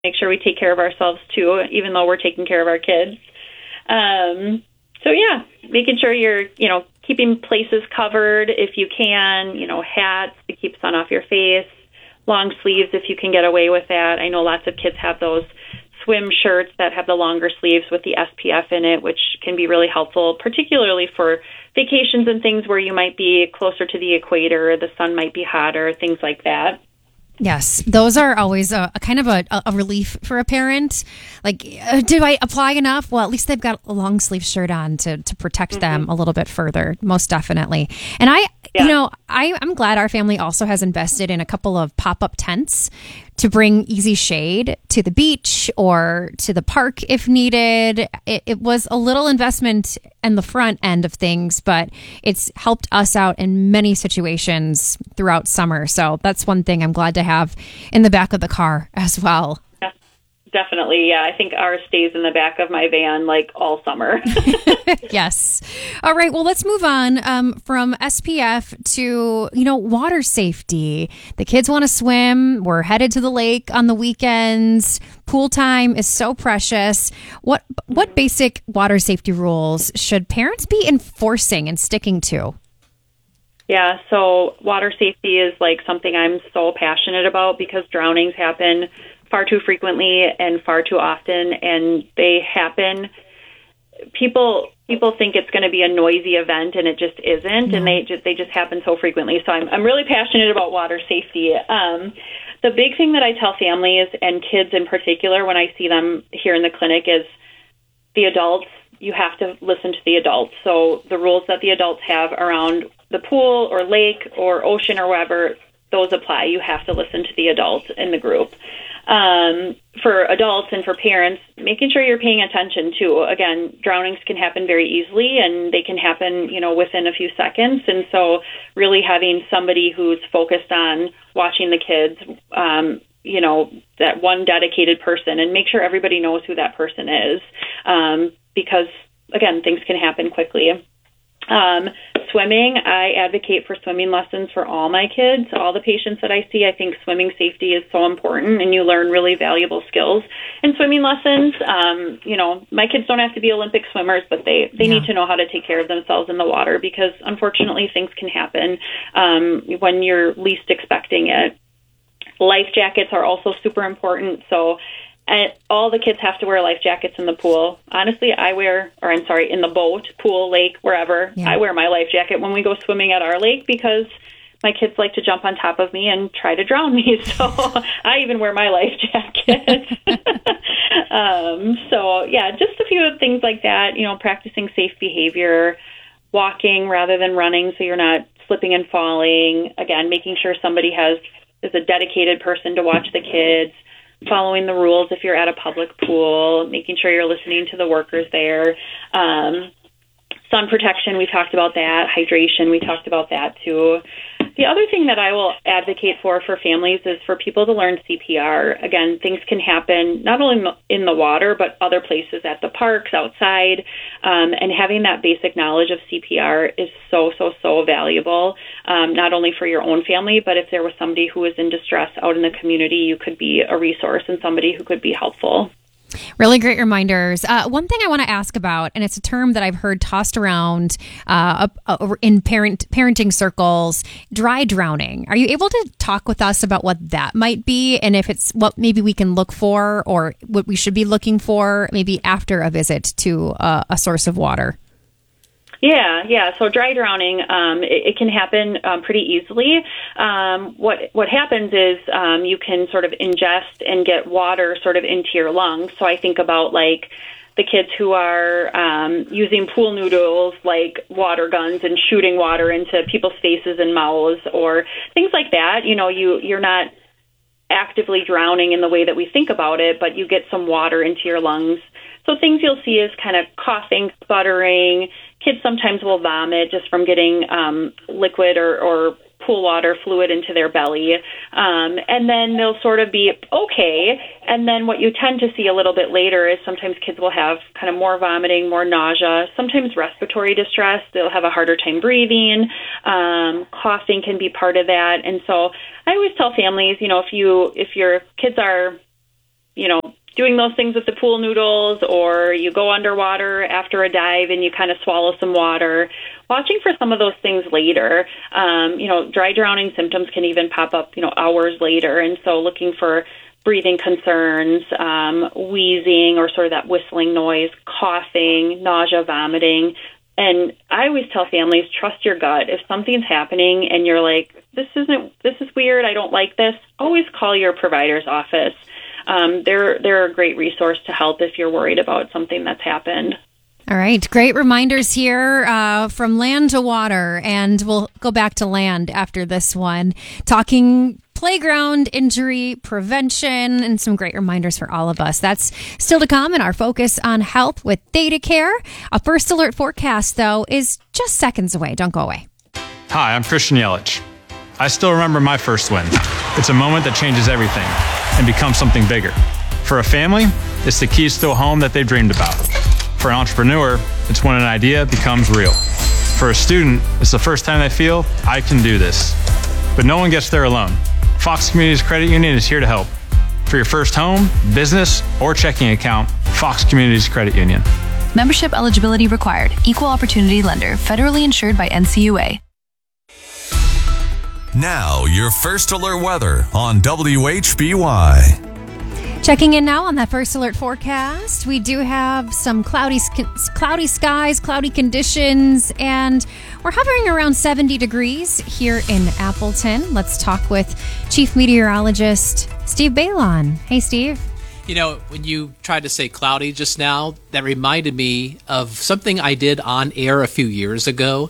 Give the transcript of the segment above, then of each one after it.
make sure we take care of ourselves too, even though we're taking care of our kids. So yeah, making sure you're, keeping places covered if you can, hats to keep sun off your face, long sleeves if you can get away with that. I know lots of kids have those swim shirts that have the longer sleeves with the SPF in it, which can be really helpful, particularly for vacations and things where you might be closer to the equator, the sun might be hotter, things like that. Yes, those are always a kind of a relief for a parent. Like, do I apply enough? Well, at least they've got a long sleeve shirt on to protect them a little bit further, most definitely. And I'm glad our family also has invested in a couple of pop-up tents to bring easy shade to the beach or to the park if needed. It was a little investment in the front end of things, but it's helped us out in many situations throughout summer. So that's one thing I'm glad to have in the back of the car as well. Definitely, yeah. I think ours stays in the back of my van like all summer. Yes. All right. Well, let's move on from SPF to, water safety. The kids want to swim. We're headed to the lake on the weekends. Pool time is so precious. What basic water safety rules should parents be enforcing and sticking to? Yeah, so water safety is like something I'm so passionate about because drownings happen far too frequently and far too often, and they happen. People think it's going to be a noisy event, and it just isn't, and they just happen so frequently. So I'm really passionate about water safety. The big thing that I tell families and kids in particular when I see them here in the clinic is the adults. You have to listen to the adults. So the rules that the adults have around the pool or lake or ocean or wherever, those apply. You have to listen to the adults in the group. For adults and for parents, making sure you're paying attention too. Again, drownings can happen very easily and they can happen, within a few seconds. And so really having somebody who's focused on watching the kids, that one dedicated person, and make sure everybody knows who that person is. Because again, things can happen quickly. Swimming, I advocate for swimming lessons for all my kids, all the patients that I see. I think swimming safety is so important, and you learn really valuable skills in swimming lessons. My kids don't have to be Olympic swimmers, but they need to know how to take care of themselves in the water because, unfortunately, things can happen when you're least expecting it. Life jackets are also super important, so all the kids have to wear life jackets in the pool. Honestly, in the boat, pool, lake, wherever. Yeah. I wear my life jacket when we go swimming at our lake because my kids like to jump on top of me and try to drown me. So I even wear my life jacket. Just a few things like that, practicing safe behavior, walking rather than running so you're not slipping and falling. Again, making sure somebody is a dedicated person to watch the kids. Following the rules if you're at a public pool, making sure you're listening to the workers there. Sun protection, we talked about that. Hydration, we talked about that too. The other thing that I will advocate for families is for people to learn CPR. Again, things can happen not only in the water, but other places at the parks, outside, and having that basic knowledge of CPR is so, so, so valuable, not only for your own family, but if there was somebody who was in distress out in the community, you could be a resource and somebody who could be helpful. Really great reminders. One thing I want to ask about, and it's a term that I've heard tossed around in parenting circles, dry drowning. Are you able to talk with us about what that might be and if it's what maybe we can look for or what we should be looking for maybe after a visit to a source of water? Yeah. So dry drowning, it can happen pretty easily. What happens is you can sort of ingest and get water sort of into your lungs. So I think about like the kids who are using pool noodles like water guns and shooting water into people's faces and mouths or things like that. You're not actively drowning in the way that we think about it, but you get some water into your lungs. So things you'll see is kind of coughing, sputtering. Kids sometimes will vomit just from getting liquid or pool water fluid into their belly. And then they'll sort of be okay. And then what you tend to see a little bit later is sometimes kids will have kind of more vomiting, more nausea, sometimes respiratory distress. They'll have a harder time breathing. Coughing can be part of that. And so I always tell families, if your kids are doing those things with the pool noodles, or you go underwater after a dive and you kind of swallow some water, watching for some of those things later. Dry drowning symptoms can even pop up, hours later. And so looking for breathing concerns, wheezing or sort of that whistling noise, coughing, nausea, vomiting. And I always tell families, trust your gut. If something's happening and you're like, this is weird, I don't like this, always call your provider's office. They're a great resource to help if you're worried about something that's happened. All right. Great reminders here from land to water. And we'll go back to land after this one, talking playground injury prevention and some great reminders for all of us. That's still to come in our focus on health with Theta Care. A first alert forecast, though, is just seconds away. Don't go away. Hi, I'm Christian Yelich. I still remember my first win. It's a moment that changes everything and becomes something bigger. For a family, it's the keys to a home that they've dreamed about. For an entrepreneur, it's when an idea becomes real. For a student, it's the first time they feel, I can do this. But no one gets there alone. Fox Communities Credit Union is here to help. For your first home, business, or checking account, Fox Communities Credit Union. Membership eligibility required. Equal opportunity lender. Federally insured by NCUA. Now, your first alert weather on WHBY. Checking in now on that first alert forecast. We do have some cloudy skies, cloudy conditions, and we're hovering around 70 degrees here in Appleton. Let's talk with Chief Meteorologist Steve Balon. Hey, Steve. When you tried to say cloudy just now, that reminded me of something I did on air a few years ago.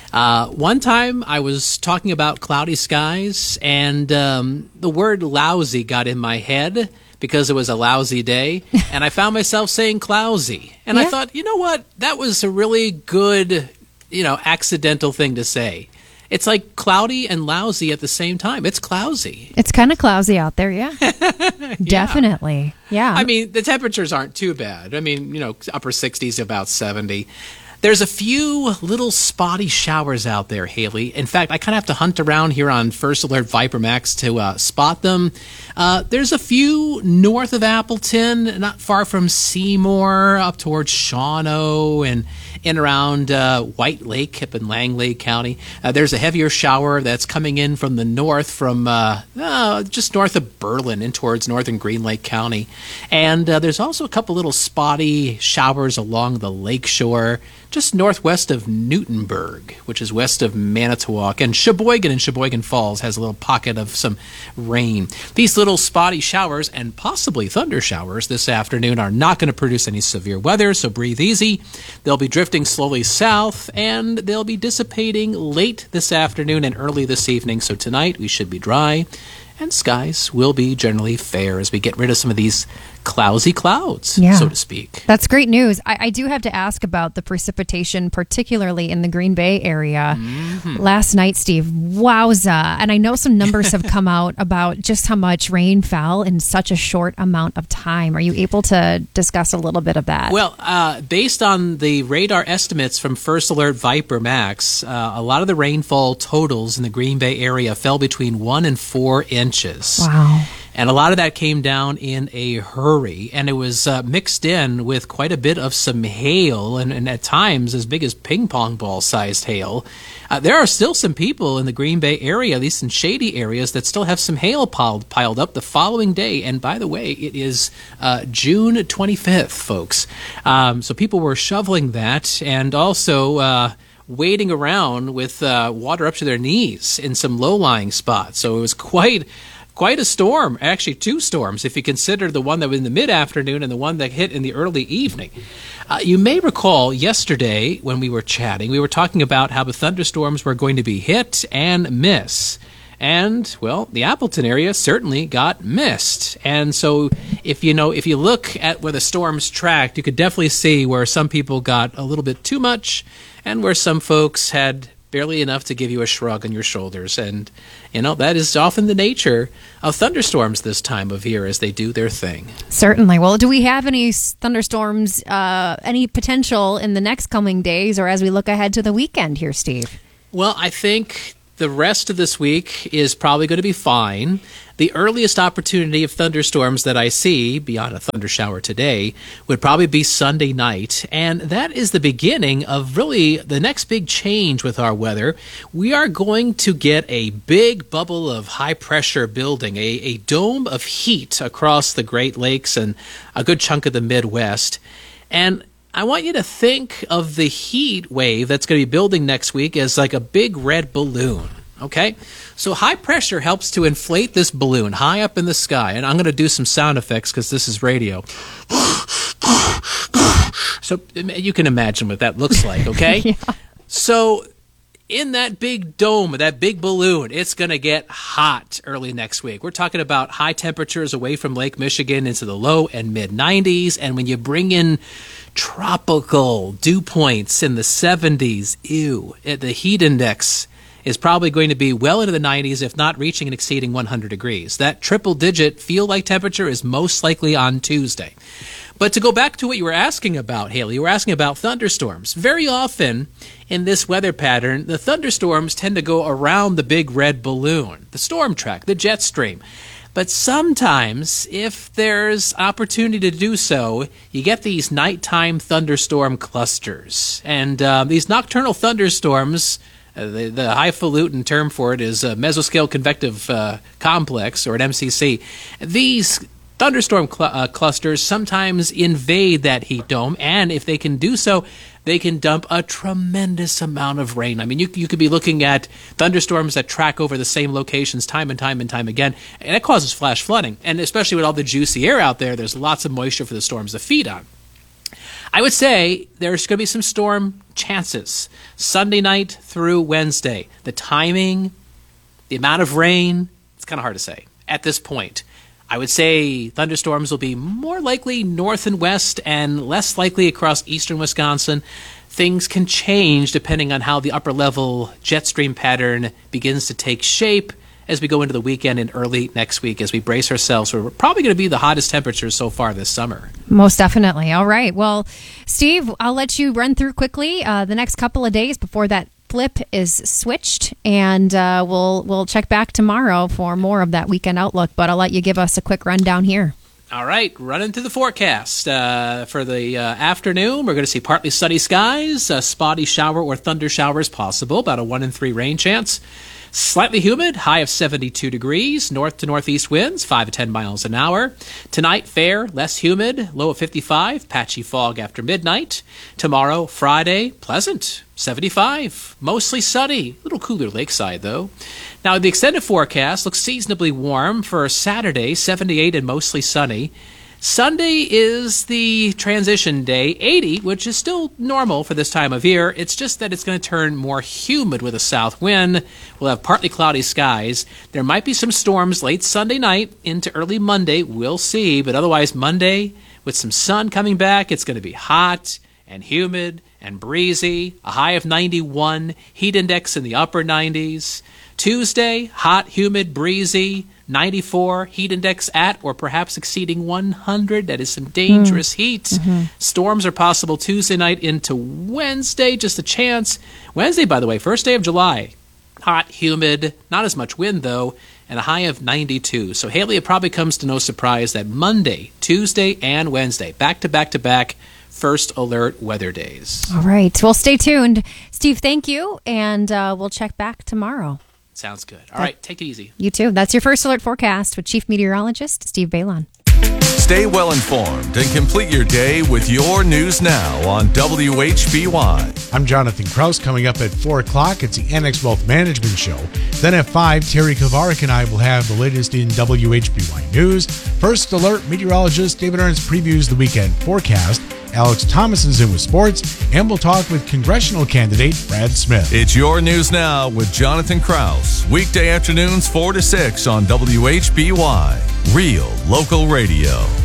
One time I was talking about cloudy skies, and the word lousy got in my head because it was a lousy day, and I found myself saying clousy. And I thought, you know what? That was a really good, accidental thing to say. It's like cloudy and lousy at the same time. It's clousy. It's kind of clousy out there, yeah. Definitely, yeah. I mean, the temperatures aren't too bad. I mean, upper 60s, about 70. There's a few little spotty showers out there, Haley. In fact, I kind of have to hunt around here on First Alert Viper Max to spot them. There's a few north of Appleton, not far from Seymour, up towards Shawano and in around White Lake, Hip and Langley County. There's a heavier shower that's coming in from the north, from just north of Berlin in towards northern Green Lake County. And there's also a couple little spotty showers along the lake shore, just northwest of Newtonburg, which is west of Manitowoc. And Sheboygan Falls has a little pocket of some rain. These little spotty showers and possibly thunder showers this afternoon are not going to produce any severe weather, so breathe easy. They'll be drifting slowly south, and they'll be dissipating late this afternoon and early this evening. So tonight we should be dry, and skies will be generally fair as we get rid of some of these clousy clouds, so to speak. That's great news. I do have to ask about the precipitation, particularly in the Green Bay area. Last night, Steve, wowza. And I know some numbers have come out about just how much rain fell in such a short amount of time. Are you able to discuss a little bit of that? Well, based on the radar estimates from First Alert Viper Max, a lot of the rainfall totals in the Green Bay area fell between 1 and 4 inches. Wow. And a lot of that came down in a hurry, and it was mixed in with quite a bit of some hail, and at times as big as ping pong ball sized hail. There are still some people in the Green Bay area, at least in shady areas, that still have some hail piled up the following day. And by the way, it is June 25th, folks. So people were shoveling that, and also wading around with water up to their knees in some low-lying spots. So it was quite a storm, actually 2 storms, if you consider the one that was in the mid-afternoon and the one that hit in the early evening. You may recall yesterday when we were chatting, we were talking about how the thunderstorms were going to be hit and miss. And, well, the Appleton area certainly got missed. And so if you look at where the storms tracked, you could definitely see where some people got a little bit too much and where some folks had barely enough to give you a shrug on your shoulders. And, that is often the nature of thunderstorms this time of year as they do their thing. Certainly. Well, do we have any thunderstorms, any potential in the next coming days or as we look ahead to the weekend here, Steve? Well, I think The rest of this week is probably going to be fine. The earliest opportunity of thunderstorms that I see, beyond a thunder shower today, would probably be Sunday night. And that is the beginning of really the next big change with our weather. We are going to get a big bubble of high pressure building, a dome of heat across the Great Lakes and a good chunk of the Midwest. And I want you to think of the heat wave that's going to be building next week as like a big red balloon, okay? So high pressure helps to inflate this balloon high up in the sky. And I'm going to do some sound effects because this is radio. So you can imagine what that looks like, okay? Yeah. So in that big dome, that big balloon, it's going to get hot early next week. We're talking about high temperatures away from Lake Michigan into the low and mid 90s. And when you bring in tropical dew points in the 70s, the heat index is probably going to be well into the 90s, if not reaching and exceeding 100 degrees. That triple-digit feel-like temperature is most likely on Tuesday. But to go back to what you were asking about, Haley, you were asking about thunderstorms. Very often in this weather pattern, the thunderstorms tend to go around the big red balloon, the storm track, the jet stream. But sometimes, if there's opportunity to do so, you get these nighttime thunderstorm clusters. And these nocturnal thunderstorms, the highfalutin term for it is a mesoscale convective complex, or an MCC. These thunderstorm clusters sometimes invade that heat dome, and if they can do so, they can dump a tremendous amount of rain. I mean, you could be looking at thunderstorms that track over the same locations time and time and time again, and it causes flash flooding. And especially with all the juicy air out there, there's lots of moisture for the storms to feed on. I would say there's going to be some storm chances Sunday night through Wednesday. The timing, the amount of rain, it's kind of hard to say at this point. I would say thunderstorms will be more likely north and west and less likely across eastern Wisconsin. Things can change depending on how the upper-level jet stream pattern begins to take shape as we go into the weekend and early next week as we brace ourselves. We're probably going to be the hottest temperatures so far this summer. Most definitely. All right. Well, Steve, I'll let you run through quickly the next couple of days before that flip is switched, and we'll check back tomorrow for more of that weekend outlook, but I'll let you give us a quick rundown here. All right, running through the forecast. For the afternoon, we're going to see partly sunny skies, a spotty shower or thunder showers possible, about a 1 in 3 rain chance. Slightly humid, high of 72 degrees, north to northeast winds, 5 to 10 miles an hour. Tonight, fair, less humid, low of 55, patchy fog after midnight. Tomorrow, Friday, pleasant, 75, mostly sunny, a little cooler lakeside though. Now, the extended forecast looks seasonably warm for Saturday, 78 and mostly sunny. Sunday is the transition day, 80, which is still normal for this time of year. It's just that it's going to turn more humid with a south wind. We'll have partly cloudy skies. There might be some storms late Sunday night into early Monday. We'll see. But otherwise, Monday, with some sun coming back, it's going to be hot and humid and breezy. A high of 91, heat index in the upper 90s. Tuesday, hot, humid, breezy, 94, heat index at or perhaps exceeding 100. That is some dangerous heat. Mm-hmm. Storms are possible Tuesday night into Wednesday, just a chance. Wednesday, by the way, first day of July. Hot, humid, not as much wind though, and a high of 92. So Haley, it probably comes to no surprise that Monday, Tuesday, and Wednesday, back to back to back, first alert weather days. All right. Well, stay tuned. Steve, thank you, and we'll check back tomorrow. Sounds good. All right, take it easy. You too. That's your First Alert forecast with Chief Meteorologist Steve Balon. Stay well informed and complete your day with your news now on WHBY. I'm Jonathan Kraus. Coming up at 4 o'clock, it's the Annex Wealth Management Show. Then at 5, Terry Kovarik and I will have the latest in WHBY news. First Alert meteorologist David Ernst previews the weekend forecast. Alex Thomas is in with sports, and we'll talk with congressional candidate Brad Smith. It's your news now with Jonathan Kraus. Weekday afternoons 4 to 6 on WHBY. Real local radio.